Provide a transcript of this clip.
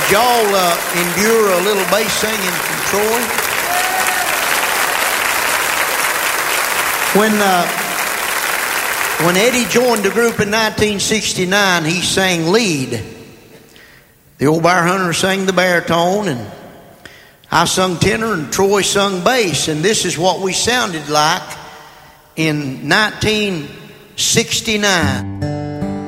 y'all endure a little bass singing from Troy? When Eddie joined the group in 1969, he sang lead. The old Bear Hunter sang the baritone, and I sung tenor, and Troy sung bass. And this is what we sounded like in 1969.